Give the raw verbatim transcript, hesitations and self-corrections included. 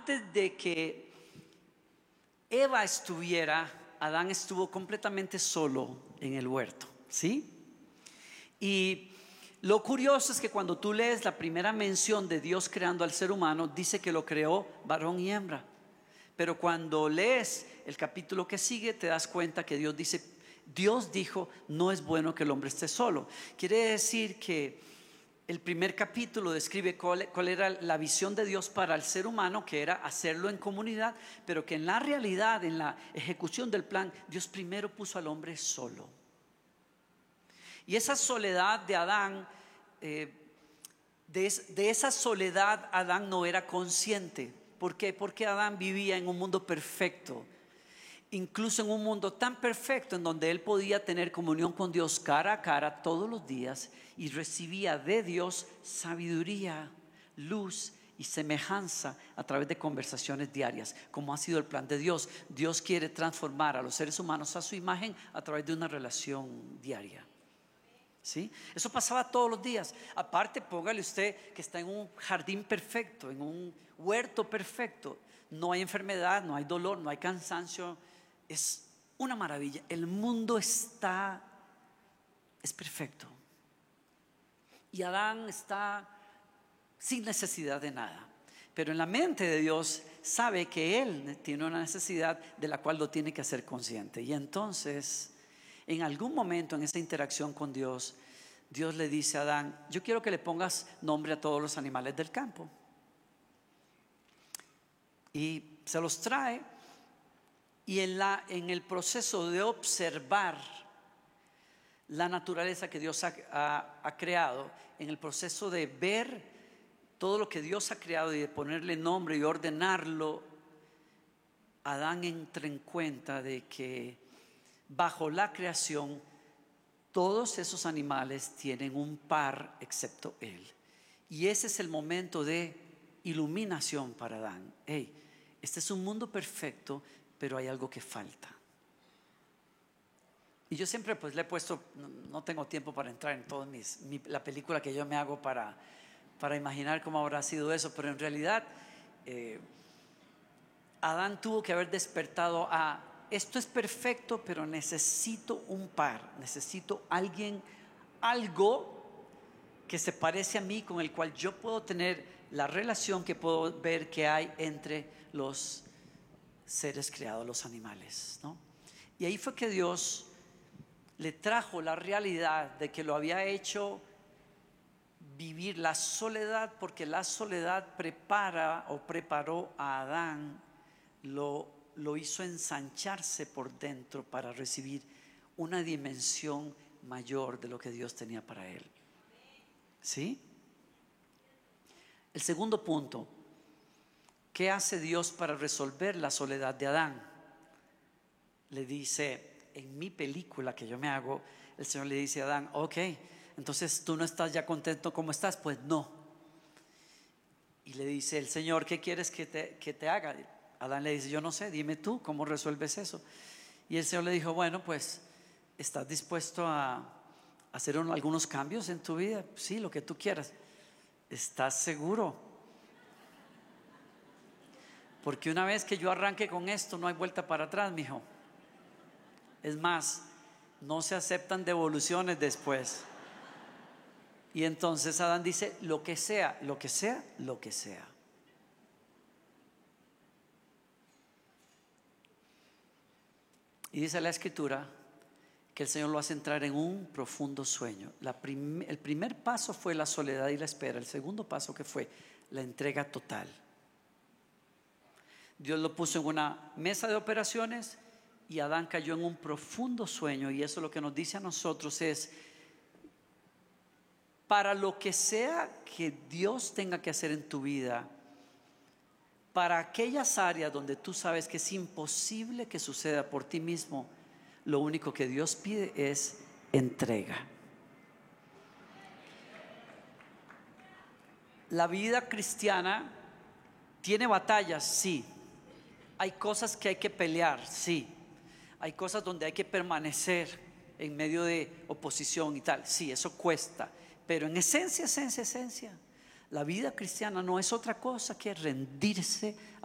antes de que Eva estuviera, Adán estuvo completamente solo en el huerto, ¿sí? Y lo curioso es que cuando tú lees la primera mención de Dios creando al ser humano, dice que lo creó varón y hembra. Pero cuando lees el capítulo que sigue, te das cuenta que Dios dice, Dios dijo, no es bueno que el hombre esté solo. Quiere decir que el primer capítulo describe cuál, cuál era la visión de Dios para el ser humano, que era hacerlo en comunidad, pero que en la realidad, en la ejecución del plan, Dios primero puso al hombre solo. Y esa soledad de Adán, eh, de, de esa soledad Adán no era consciente. ¿Por qué? Porque Adán vivía en un mundo perfecto, incluso en un mundo tan perfecto en donde él podía tener comunión con Dios cara a cara todos los días y recibía de Dios sabiduría, luz y semejanza a través de conversaciones diarias, como ha sido el plan de Dios. Dios quiere transformar a los seres humanos a su imagen a través de una relación diaria. ¿Sí? Eso pasaba todos los días. Aparte, póngale usted que está en un jardín perfecto, en un huerto perfecto. No hay enfermedad, no hay dolor, no hay cansancio. Es una maravilla. El mundo está, es perfecto. Y Adán está sin necesidad de nada. Pero en la mente de Dios sabe que él tiene una necesidad de la cual lo tiene que hacer consciente. Y entonces, en algún momento en esa interacción con Dios, Dios le dice a Adán, yo quiero que le pongas nombre a todos los animales del campo. Y se los trae, y en, la, en el proceso de observar la naturaleza que Dios ha, ha, ha creado, en el proceso de ver todo lo que Dios ha creado y de ponerle nombre y ordenarlo, Adán entra en cuenta de que bajo la creación todos esos animales tienen un par excepto él. Y ese es el momento de iluminación para Adán. Hey, este es un mundo perfecto, pero hay algo que falta. Y yo siempre pues le he puesto, no, no tengo tiempo para entrar en toda mis, mi, la película que yo me hago para, para imaginar cómo habrá sido eso, pero en realidad eh, Adán tuvo que haber despertado a, esto es perfecto, pero necesito un par, necesito alguien, algo que se parece a mí, con el cual yo puedo tener la relación que puedo ver que hay entre los seres creados, los animales, ¿no? Y ahí fue que Dios le trajo la realidad de que lo había hecho vivir la soledad, porque la soledad prepara o preparó a Adán, lo lo hizo ensancharse por dentro para recibir una dimensión mayor de lo que Dios tenía para él. ¿Sí? El segundo punto, ¿qué hace Dios para resolver la soledad de Adán? Le dice, en mi película que yo me hago, el Señor le dice a Adán, ok, entonces tú no estás ya contento como estás, pues no. Y le dice el Señor, ¿qué quieres que te, que te haga? Adán le dice, yo no sé, dime tú, ¿cómo resuelves eso? Y el Señor le dijo, bueno, pues, ¿estás dispuesto a hacer un, algunos cambios en tu vida? Sí, lo que tú quieras. ¿Estás seguro? Porque una vez que yo arranque con esto, no hay vuelta para atrás, mijo. Es más, no se aceptan devoluciones después. Y entonces Adán dice, lo que sea, lo que sea, lo que sea. Y dice la Escritura que el Señor lo hace entrar en un profundo sueño. La prim- el primer paso fue la soledad y la espera. El segundo paso, que fue la entrega total. Dios lo puso en una mesa de operaciones y Adán cayó en un profundo sueño. Y eso lo que nos dice a nosotros es, para lo que sea que Dios tenga que hacer en tu vida, para aquellas áreas donde tú sabes que es imposible que suceda por ti mismo, lo único que Dios pide es entrega. La vida cristiana tiene batallas, sí. Hay cosas que hay que pelear, sí. Hay cosas donde hay que permanecer en medio de oposición y tal, sí, eso cuesta. Pero en esencia, esencia, esencia, la vida cristiana no es otra cosa que rendirse